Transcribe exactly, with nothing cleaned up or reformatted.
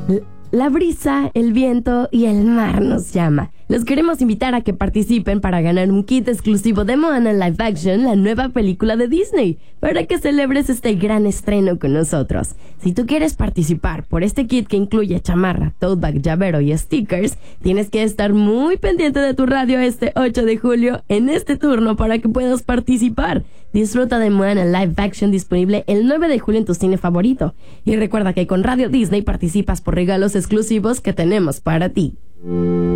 La brisa, el viento y el mar nos llama. Los queremos invitar a que participen para ganar un kit exclusivo de Moana Live Action, la nueva película de Disney, para que celebres este gran estreno con nosotros. Si tú quieres participar por este kit que incluye chamarra, tote bag, llavero y stickers, tienes que estar muy pendiente de tu radio este ocho de julio en este turno para que puedas participar. Disfruta de Moana Live Action disponible el nueve de julio en tu cine favorito. Y recuerda que con Radio Disney participas por regalos exclusivos que tenemos para ti.